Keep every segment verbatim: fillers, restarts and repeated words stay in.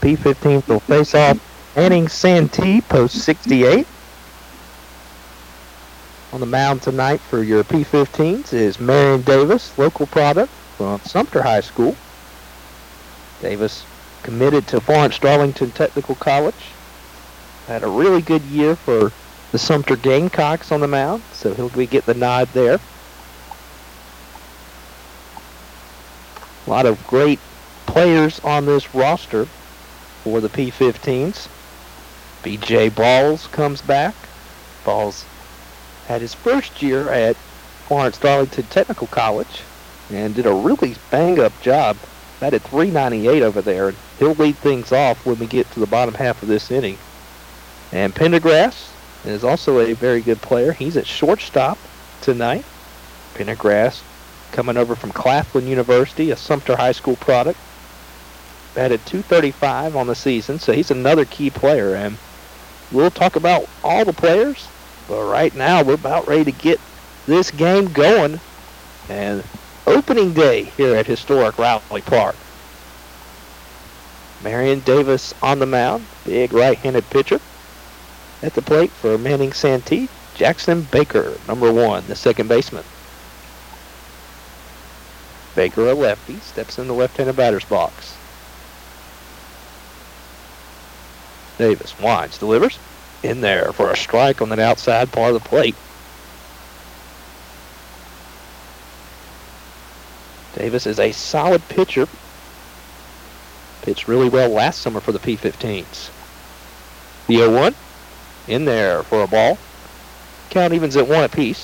P fifteens will face off Manning Santee, post sixty-eight. On the mound tonight for your P fifteens is Marion Davis, local product from Sumter High School. Davis committed to Florence Darlington Technical College. Had a really good year for the Sumter Gamecocks on the mound, so he'll be getting the nod there. A lot of great players on this roster for the P fifteens. B J Balls comes back. Balls had his first year at Florence Darlington Technical College and did a really bang-up job. Batted three ninety-eight over there, and he'll lead things off when we get to the bottom half of this inning. And Pendergrass is also a very good player. He's at shortstop tonight. Pendergrass coming over from Claflin University, a Sumter High School product. Batted two thirty-five on the season, so he's another key player. And we'll talk about all the players, but right now we're about ready to get this game going. And opening day here at historic Rowley Park. Marion Davis on the mound, big right-handed pitcher. At the plate for Manning Santee, Jackson Baker, number one, the second baseman. Baker, a lefty, steps in the left-handed batter's box. Davis winds, delivers. In there for a strike on the outside part of the plate. Davis is a solid pitcher. Pitched really well last summer for the P fifteens. The oh one. In there for a ball. Count evens at one apiece.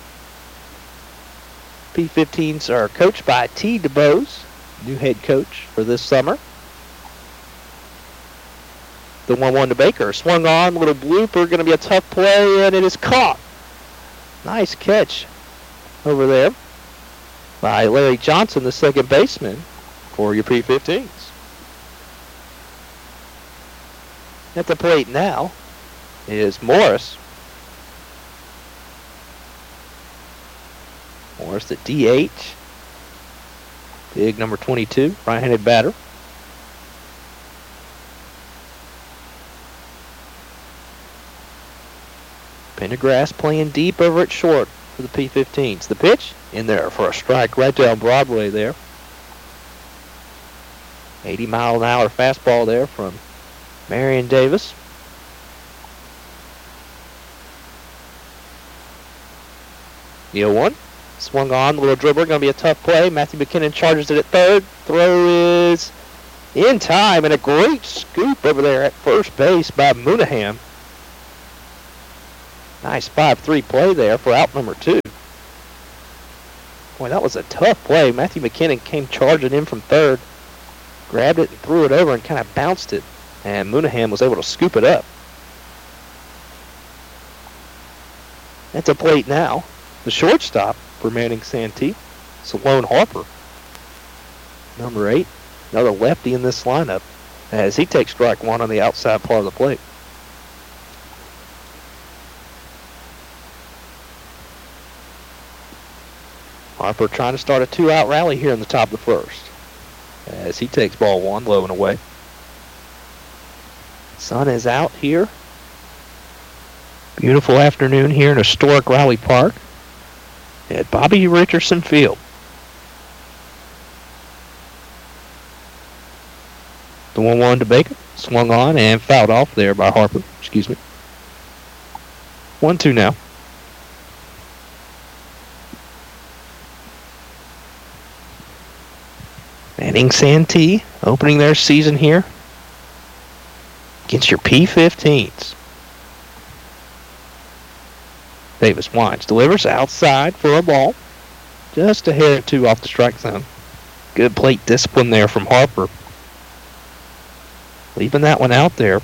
P fifteens are coached by T. DeBose, new head coach for this summer. The one one to Baker. Swung on, little blooper, going to be a tough play, and it is caught. Nice catch over there by Larry Johnson, the second baseman for your P fifteens. At the plate now is Morris. Morris, the D H. Big number twenty-two, right-handed batter. Pendergrass playing deep over at short for the P fifteens. The pitch in there for a strike right down Broadway there. eighty mile an hour fastball there from Marion Davis. The oh one. Swung on, little dribbler, going to be a tough play. Matthew McKinnon charges it at third. Throw is in time, and a great scoop over there at first base by Moonaham. Nice five three play there for out number two. Boy, that was a tough play. Matthew McKinnon came charging in from third, grabbed it and threw it over and kind of bounced it, and Moonaham was able to scoop it up. At the plate now, the shortstop for Manning Santee, Sloan Harper. Number eight, another lefty in this lineup as he takes strike one on the outside part of the plate. Harper trying to start a two-out rally here in the top of the first as he takes ball one, low and away. Sun is out here. Beautiful afternoon here in historic Rowley Park at Bobby Richardson Field. The one one to Baker. Swung on and fouled off there by Harper. Excuse me. one two now. Manning Santee opening their season here against your P fifteens. Davis winds, delivers outside for a ball. Just a hair or two off the strike zone. Good plate discipline there from Harper. Leaving that one out there.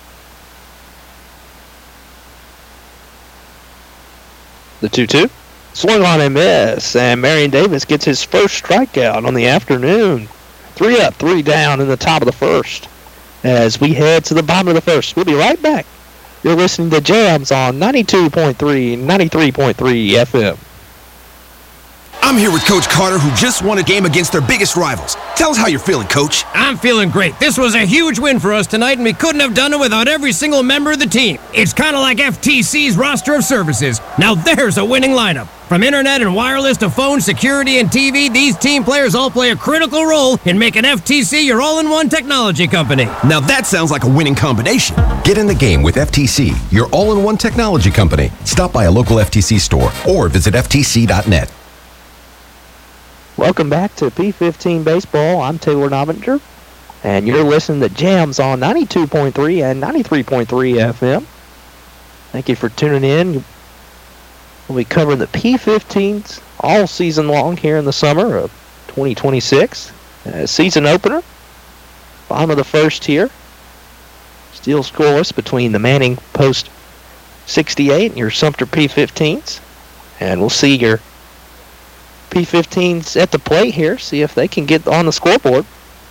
The two two. Swung on and miss, and Marion Davis gets his first strikeout on the afternoon. Three up, three down in the top of the first as we head to the bottom of the first. We'll be right back. You're listening to Jams on ninety-two point three, ninety-three point three F M. I'm here with Coach Carter, who just won a game against their biggest rivals. Tell us how you're feeling, Coach. I'm feeling great. This was a huge win for us tonight, and we couldn't have done it without every single member of the team. It's kind of like F T C's roster of services. Now there's a winning lineup. From internet and wireless to phone, security, and T V, these team players all play a critical role in making F T C your all-in-one technology company. Now that sounds like a winning combination. Get in the game with F T C, your all-in-one technology company. Stop by a local F T C store or visit F T C dot net. Welcome back to P fifteen Baseball. I'm Taylor Novinger, and you're listening to Jams on ninety-two point three and ninety-three point three F M. Thank you for tuning in. We'll be covering the P fifteens all season long here in the summer of twenty twenty-six. Uh, season opener, bottom of the first here. Still scoreless between the Manning Post sixty-eight and your Sumter P fifteens. And we'll see your P fifteens at the plate here, see if they can get on the scoreboard.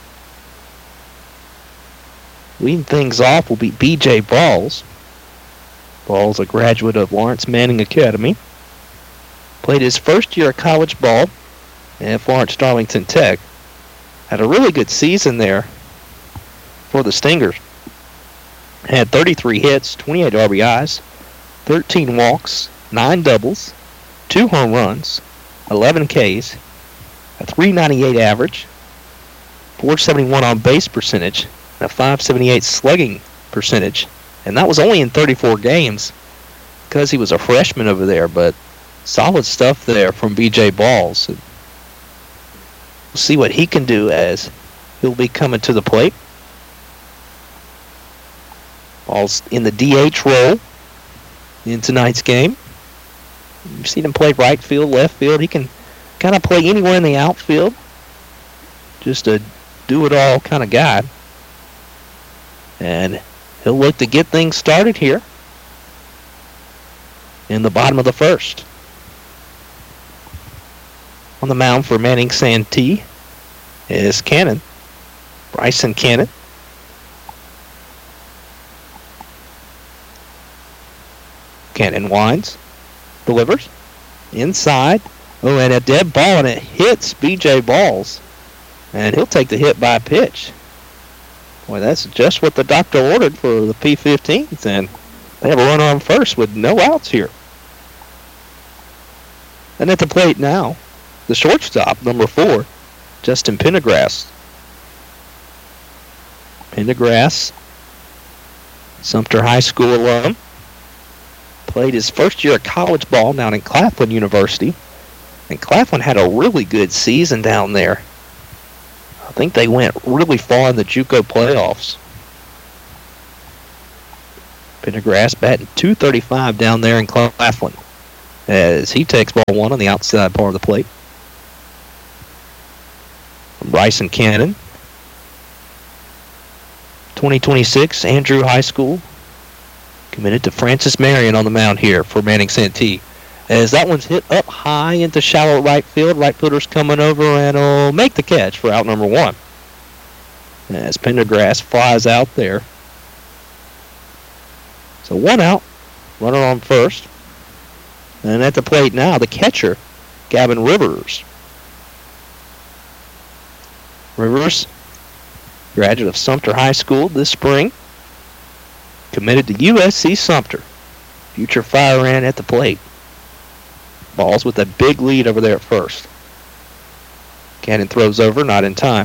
Leading things off will be B J Balls. Balls, a graduate of Lawrence Manning Academy. Played his first year of college ball at Florence Darlington Tech. Had a really good season there for the Stingers. Had thirty-three hits, twenty-eight R B Is, thirteen walks, nine doubles, two home runs, eleven Ks, a three ninety-eight average, four seventy-one on base percentage, and a five seventy-eight slugging percentage. And that was only in thirty-four games because he was a freshman over there, but solid stuff there from B J Balls. We'll see what he can do as he'll be coming to the plate. Balls in the D H role in tonight's game. You've seen him play right field, left field. He can kind of play anywhere in the outfield. Just a do-it-all kind of guy. And he'll look to get things started here in the bottom of the first. On the mound for Manning Santee is Cannon, Bryson Cannon. Cannon winds, delivers, inside. Oh, and a dead ball, and it hits B J Balls. And he'll take the hit by pitch. Boy, that's just what the doctor ordered for the P fifteens, and they have a runner on first with no outs here. And at the plate now, the shortstop, number four, Justin Pendergrass. Pendergrass, Sumter High School alum. Played his first year of college ball down in Claflin University. And Claflin had a really good season down there. I think they went really far in the JUCO playoffs. Pendergrass batting two thirty-five down there in Claflin as he takes ball one on the outside part of the plate. Bryson Cannon, twenty twenty-six Andrew High School, committed to Francis Marion on the mound here for Manning Santee. As that one's hit up high into shallow right field. Right fielder's coming over and will make the catch for out number one. As Pendergrass flies out there. So one out, runner on first. And at the plate now, the catcher, Gavin Rivers. Rivers, graduate of Sumter High School this spring. Committed to U S C Sumter. Future Fireman at the plate. Balls with a big lead over there at first. Cannon throws over, not in time.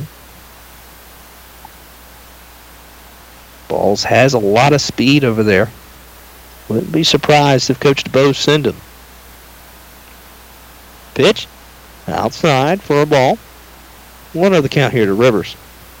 Balls has a lot of speed over there. Wouldn't be surprised if Coach DeBose send him. Pitch. Outside for a ball. One of the count here to Rivers.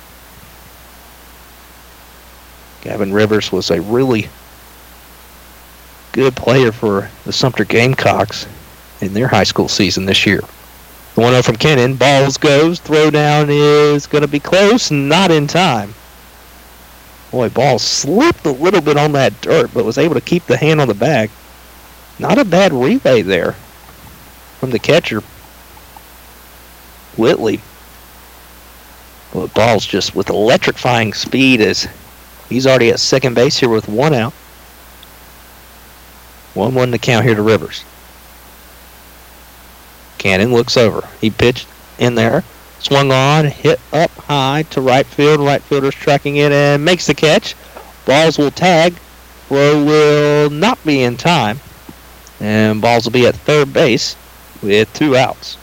Gavin Rivers was a really good player for the Sumter Gamecocks in their high school season this year. The one oh from Cannon. Balls goes. Throw down is going to be close. Not in time. Boy, ball slipped a little bit on that dirt, but was able to keep the hand on the bag. Not a bad relay there from the catcher, Whitley. But ball's just with electrifying speed as he's already at second base here with one out. one one to count here to Rivers. Cannon looks over. He pitched in there. Swung on, hit up high to right field. Right fielder's tracking it and makes the catch. Balls will tag. Throw will not be in time. And Balls will be at third base with two outs.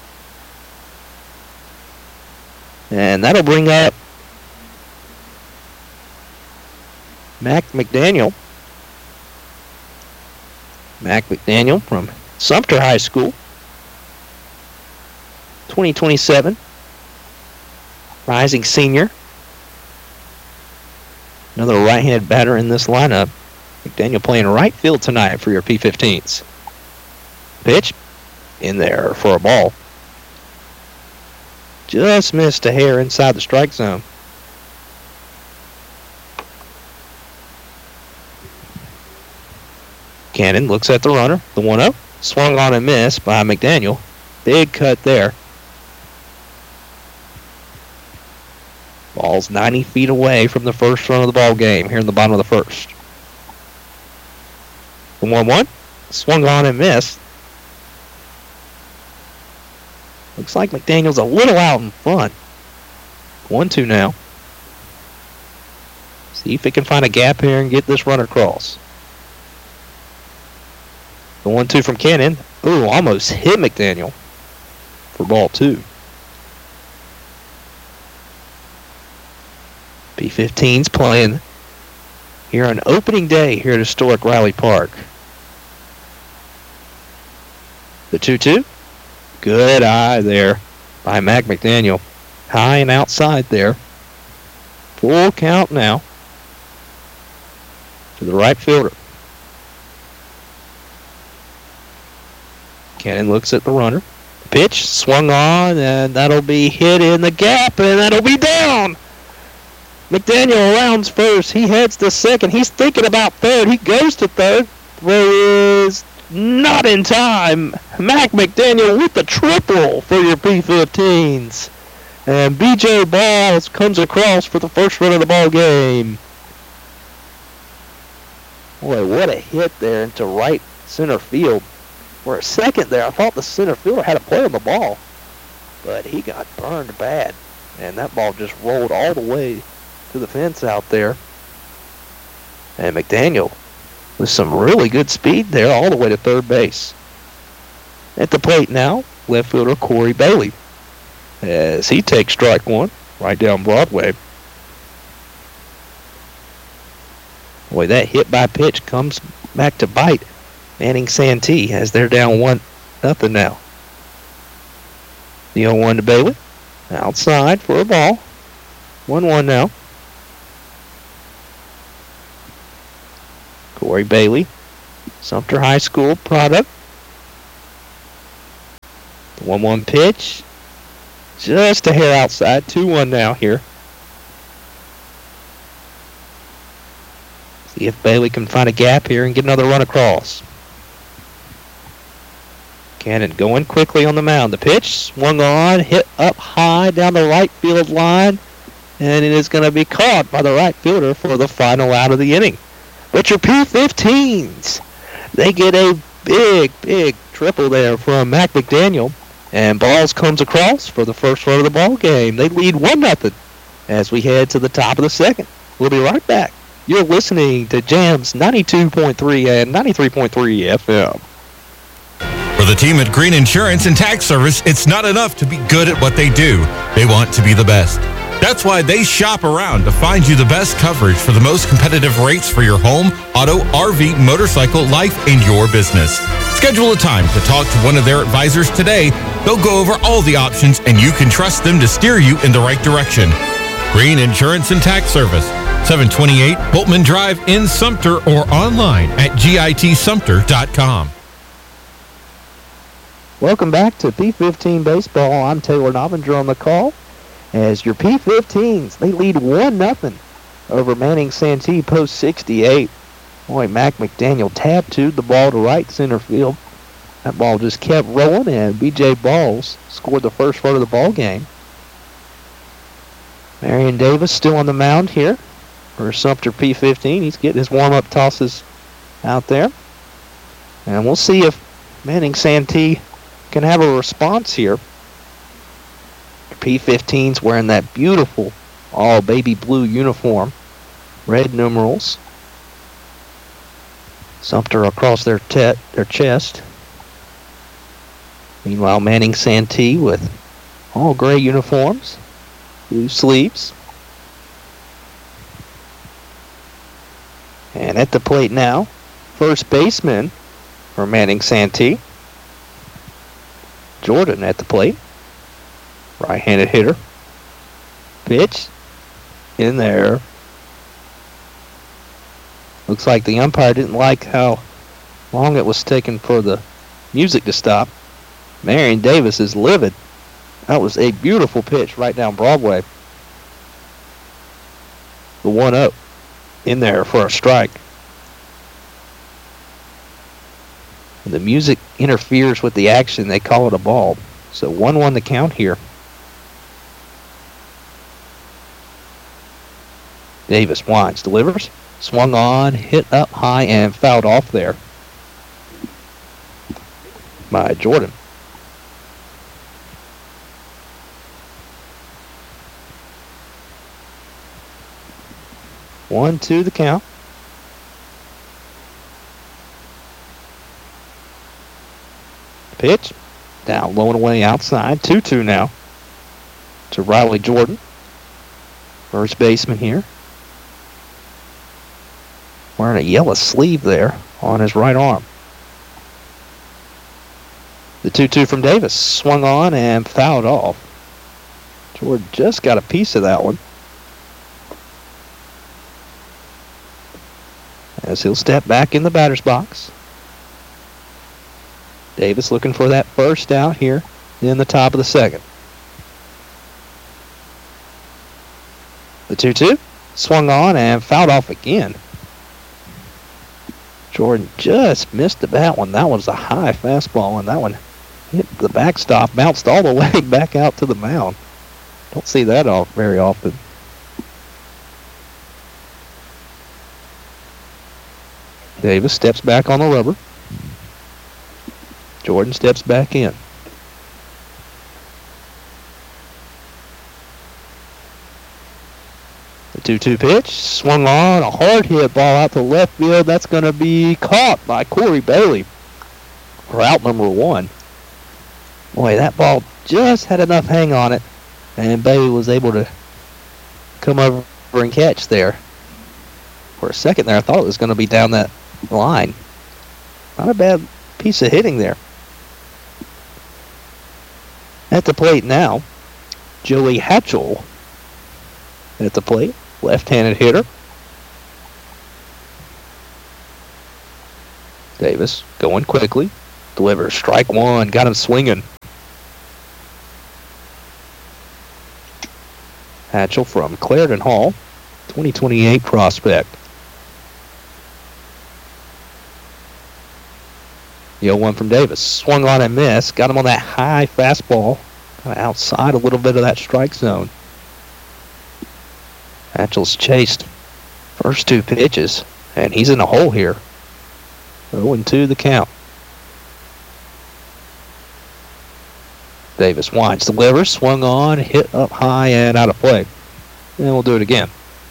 And that'll bring up Mac McDaniel. Mac McDaniel from Sumter High School. twenty twenty-seven. Rising senior. Another right-handed batter in this lineup. McDaniel playing right field tonight for your P fifteens. Pitch in there for a ball. Just missed a hair inside the strike zone. Cannon looks at the runner. The one oh. Swung on and missed by McDaniel. Big cut there. Ball's ninety feet away from the first run of the ball game here in the bottom of the first. The one one. Swung on and missed. Looks like McDaniel's a little out in front. one two now. See if he can find a gap here and get this runner across. The one two from Cannon. Ooh, almost hit McDaniel for ball two. P fifteen's playing here on opening day here at historic Riley Park. The two two. Good eye there by Mac McDaniel. High and outside there. Full count now to the right fielder. Cannon looks at the runner. Pitch swung on, and that'll be hit in the gap, and that'll be down. McDaniel rounds first. He heads to second. He's thinking about third. He goes to third. Throw is not in time. Mac McDaniel with the triple for your P fifteens. And B J Balls comes across for the first run of the ball game. Boy, what a hit there into right center field. For a second there, I thought the center fielder had a play on the ball. But he got burned bad. And that ball just rolled all the way to the fence out there. And McDaniel with some really good speed there all the way to third base. At the plate now, left fielder Corey Bailey, as he takes strike one right down Broadway. Boy, that hit by pitch comes back to bite Manning Santee as they're down one nothing now. The oh one to Bailey. Outside for a ball. one one now. Corey Bailey, Sumter High School product. The one one pitch. Just a hair outside. two one now here. See if Bailey can find a gap here and get another run across. Cannon going quickly on the mound. The pitch swung on, hit up high down the right field line, and it is going to be caught by the right fielder for the final out of the inning. But your P fifteens, they get a big, big triple there from Mac McDaniel, and Balls comes across for the first run of the ball game. They lead one nothing as we head to the top of the second. We'll be right back. You're listening to Jams ninety-two point three and ninety-three point three F M. For the team at Green Insurance and Tax Service, it's not enough to be good at what they do. They want to be the best. That's why they shop around to find you the best coverage for the most competitive rates for your home, auto, R V, motorcycle, life, and your business. Schedule a time to talk to one of their advisors today. They'll go over all the options, and you can trust them to steer you in the right direction. Green Insurance and Tax Service, seven twenty-eight Boltman Drive in Sumter, or online at git sumter dot com. Welcome back to P fifteen Baseball. I'm Taylor Novinger on the call. As your P fifteens, they lead one nothing over Manning Santee post sixty-eight. Boy, Mac McDaniel tattooed the ball to right center field. That ball just kept rolling, and B J Balls scored the first run of the ball game. Marion Davis still on the mound here for Sumter P fifteen. He's getting his warm-up tosses out there. And we'll see if Manning Santee can have a response here. P fifteen's wearing that beautiful all baby blue uniform, red numerals. Sumter across their te- their chest. Meanwhile, Manning Santee with all gray uniforms, blue sleeves. And at the plate now, first baseman for Manning Santee, Jordan at the plate. Right-handed hitter. Pitch. In there. Looks like the umpire didn't like how long it was taking for the music to stop. Marion Davis is livid. That was a beautiful pitch right down Broadway. The one oh. In there for a strike. When the music interferes with the action, they call it a ball. So one one the count here. Davis winds, delivers, swung on, hit up high, and fouled off there by Jordan. One, two, the count. Pitch, down low and away outside, two two now to Riley Jordan. First baseman here. Wearing a yellow sleeve there on his right arm. The two two from Davis. Swung on and fouled off. Jordan just got a piece of that one. As he'll step back in the batter's box. Davis looking for that first out here in the top of the second. The two two. Swung on and fouled off again. Jordan just missed the bat one. That was a high fastball, and that one hit the backstop, bounced all the way back out to the mound. Don't see that off very often. Davis steps back on the rubber. Jordan steps back in. The two two pitch, swung on, a hard hit ball out to left field. That's going to be caught by Corey Bailey for out number one. Boy, that ball just had enough hang on it, and Bailey was able to come over and catch there. For a second there, I thought it was going to be down that line. Not a bad piece of hitting there. At the plate now, Joey Hatchell at the plate, left-handed hitter. Davis going quickly, delivers strike one, got him swinging. Hatchell from Clarendon Hall, twenty twenty-eight prospect. The oh one from Davis, swung on and missed, got him on that high fastball, kind of outside a little bit of that strike zone. Hatchell's chased first two pitches, and he's in a hole here. oh and two the count. Davis winds, delivers, swung on, hit up high and out of play. And we'll do it again.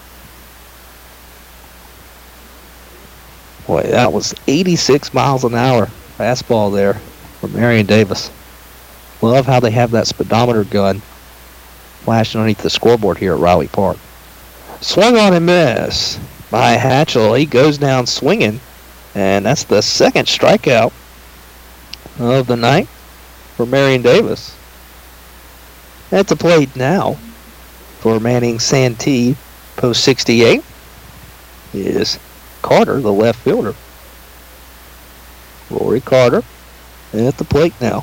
Boy, that was eighty-six miles an hour fastball there for Marion Davis. Love how they have that speedometer gun flashing underneath the scoreboard here at Riley Park. Swung on and miss by Hatchell. He goes down swinging, and that's the second strikeout of the night for Marion Davis. At the plate now for Manning Santee, post sixty-eight, is Carter, the left fielder. Rory Carter at the plate now.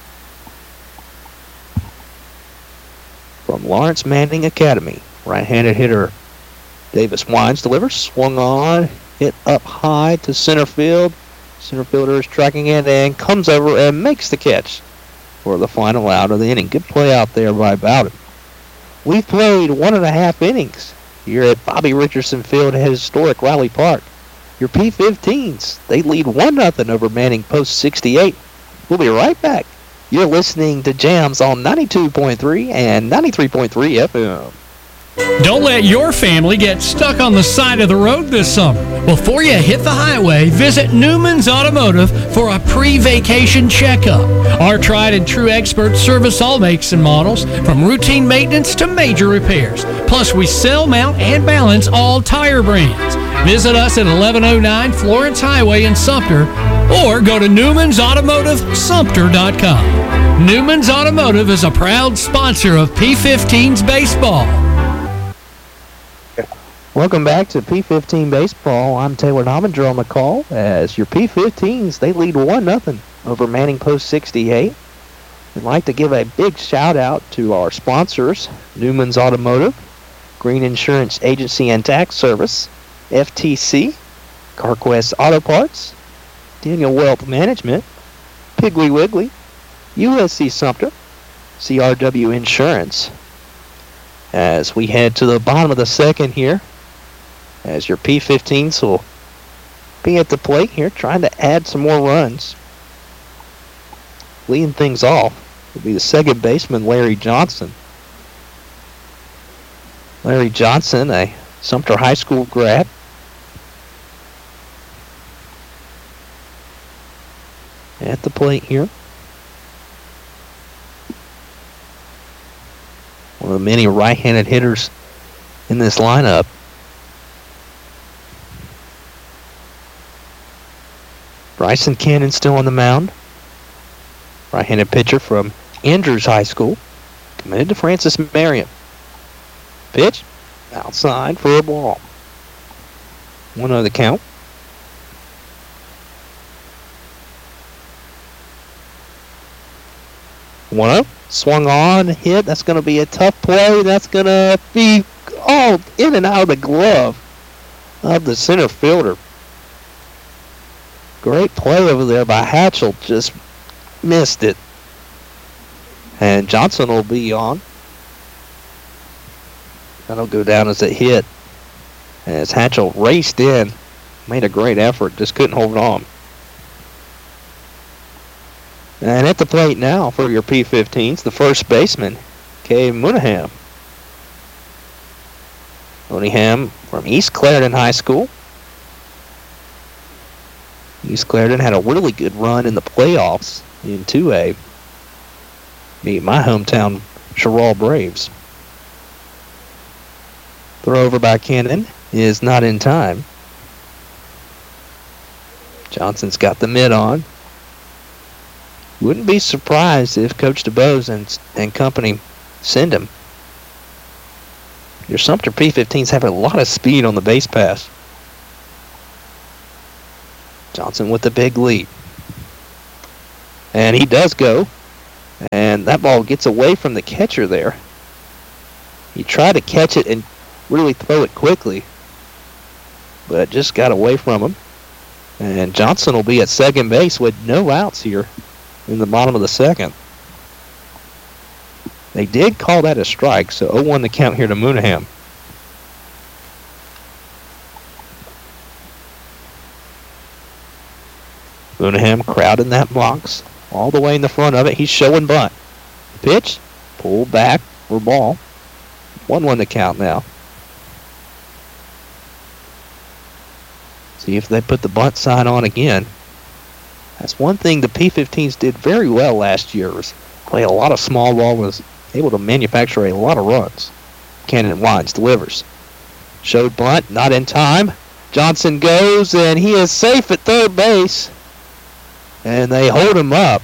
From Lawrence Manning Academy, right-handed hitter. Davis winds, delivers, swung on, hit up high to center field. Center fielder is tracking it and comes over and makes the catch for the final out of the inning. Good play out there by Bowden. We've played one and a half innings here at Bobby Richardson Field at historic Riley Park. Your P fifteens, they lead one nothing over Manning post sixty-eight. We'll be right back You're listening to Jams on ninety-two point three and ninety-three point three F M. Don't let your family get stuck on the side of the road this summer. Before you hit the highway, visit Newman's Automotive for a pre-vacation checkup. Our tried and true experts service all makes and models, from routine maintenance to major repairs. Plus, we sell, mount, and balance all tire brands. Visit us at eleven oh nine Florence Highway in Sumter, or go to Newmans Automotive Sumter dot com. Newman's Automotive is a proud sponsor of P fifteen's baseball. Welcome back to P fifteen Baseball. I'm Taylor Nominger on the call as your P fifteens, they lead one nothing over Manning Post sixty-eight. We'd like to give a big shout out to our sponsors, Newman's Automotive, Green Insurance Agency and Tax Service, F T C, CarQuest Auto Parts, Daniel Wealth Management, Piggly Wiggly, U S C Sumter, C R W Insurance. As we head to the bottom of the second here, as your P fifteens will be at the plate here trying to add some more runs. Leading things off will be the second baseman, Larry Johnson. Larry Johnson, a Sumter High School grad. At the plate here. One of the many right-handed hitters in this lineup. Bryson Cannon still on the mound. Right-handed pitcher from Andrews High School. Committed to Francis Marion. Pitch. Outside for a ball. one oh the count. one oh. Swung on, hit. That's going to be a tough play. That's going to be all in and out of the glove of the center fielder. Great play over there by Hatchell. Just missed it. And Johnson will be on. That'll go down as a hit. As Hatchell raced in. Made a great effort. Just couldn't hold on. And at the plate now for your P fifteens, the first baseman, Kay Mooneyham. Mooneyham from East Clarendon High School. East Clarendon had a really good run in the playoffs in two A. Beat my hometown Sherall Braves. Throw over by Cannon is not in time. Johnson's got the mid on. Wouldn't be surprised if Coach DeBose and, and company send him. Your Sumter P fifteens have a lot of speed on the base pass. Johnson with the big lead. And he does go. And that ball gets away from the catcher there. He tried to catch it and really throw it quickly. But it just got away from him. And Johnson will be at second base with no outs here in the bottom of the second. They did call that a strike, so oh one the count here to Mooneyham. Mooneyham crowding that box all the way in the front of it. He's showing bunt. Pitch, pull back for ball. one one to count now. See if they put the bunt sign on again. That's one thing the P fifteens did very well last year, was play a lot of small ball, was able to manufacture a lot of runs. Cannon winds, delivers. Showed bunt, not in time. Johnson goes, and he is safe at third base. And they hold him up.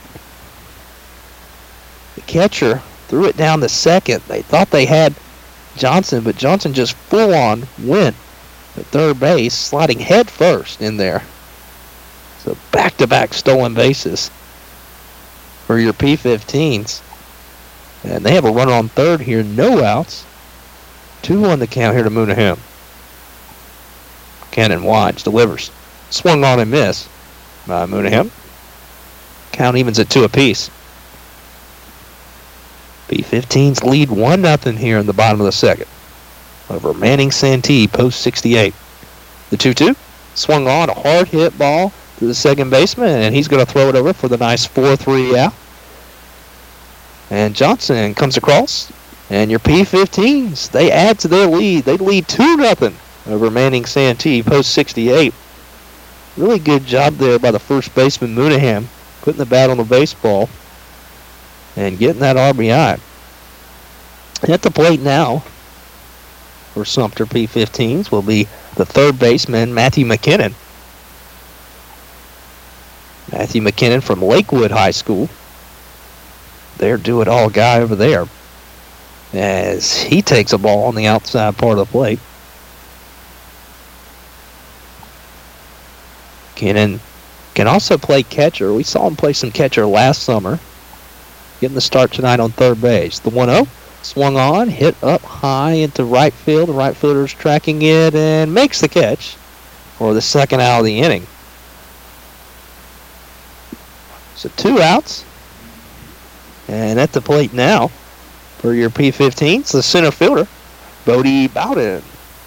The catcher threw it down to second. They thought they had Johnson, but Johnson just full on went at third base, sliding head first in there. So back-to-back stolen bases for your P fifteens. And they have a runner on third here, no outs. two one the count here to Mooneyham. Cannon winds, delivers. Swung on and missed by Mooneyham. Count evens at two apiece. P fifteens lead one nothing here in the bottom of the second over Manning Santee, post sixty-eight. The two two. Swung on, a hard hit ball to the second baseman, and he's going to throw it over for the nice four three out. And Johnson comes across. And your P fifteens, they add to their lead. They lead two nothing over Manning Santee, post sixty-eight. Really good job there by the first baseman, Moonaham, putting the bat on the baseball and getting that R B I. At the plate now for Sumter P fifteens will be the third baseman, Matthew McKinnon. Matthew McKinnon from Lakewood High School. Their do-it-all guy over there, as he takes a ball on the outside part of the plate. McKinnon can also play catcher. We saw him play some catcher last summer. Getting the start tonight on third base. The one oh swung on, hit up high into right field. The right fielder's tracking it and makes the catch for the second out of the inning. So two outs. And at the plate now for your P fifteens, the center fielder, Bodie Bowden.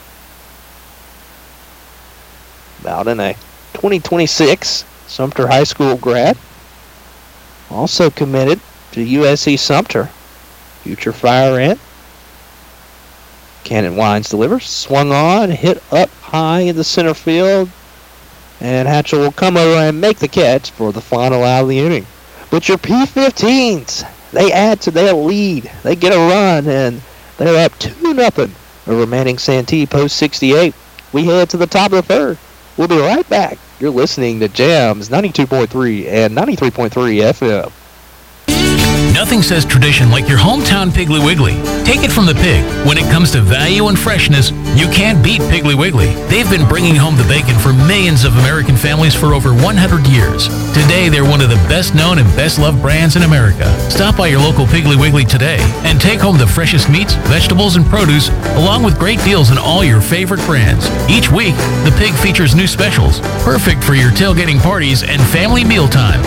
Bowden, a twenty twenty-six Sumter High School grad. Also committed to U S C Sumter. Future fire ant. Cannon Wines delivers. Swung on, hit up high in the center field. And Hatchell will come over and make the catch for the final out of the inning. But your P fifteens, they add to their lead. They get a run, and they're up two nothing over Manning Santee, post sixty-eight. We head to the top of the third. We'll be right back. You're listening to Jams ninety-two point three and ninety-three point three F M. Nothing says tradition like your hometown Piggly Wiggly. Take it from the pig. When it comes to value and freshness, you can't beat Piggly Wiggly. They've been bringing home the bacon for millions of American families for over one hundred years. Today, they're one of the best known and best loved brands in America. Stop by your local Piggly Wiggly today and take home the freshest meats, vegetables, and produce, along with great deals on all your favorite brands. Each week, the pig features new specials, perfect for your tailgating parties and family mealtime.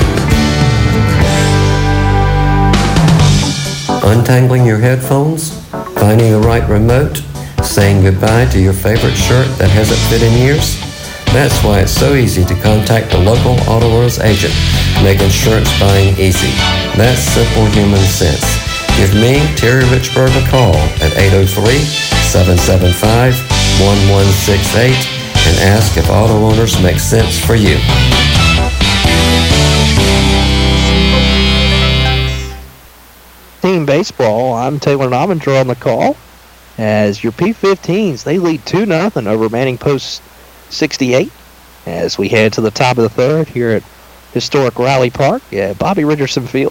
Untangling your headphones, finding the right remote, saying goodbye to your favorite shirt that hasn't fit in years? That's why it's so easy to contact the local Auto World's agent, make insurance buying easy. That's simple human sense. Give me, Terry Richburg, a call at eight oh three, seven seven five, one one six eight and ask if auto owners make sense for you. Team baseball, I'm Taylor Novinger on the call. As your P fifteens, they lead two nothing over Manning Post sixty-eight. As we head to the top of the third here at historic Raleigh Park at Bobby Richardson Field.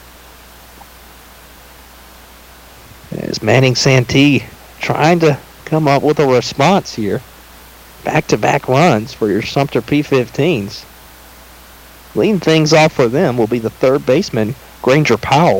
As Manning Santee trying to come up with a response here. Back-to-back runs for your Sumter P fifteens. Leading things off for them will be the third baseman, Granger Powell.